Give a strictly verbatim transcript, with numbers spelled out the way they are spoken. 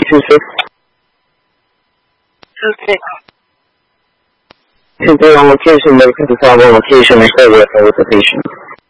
two six. Two six. 现在on location, medical design on location, and stay with the patient.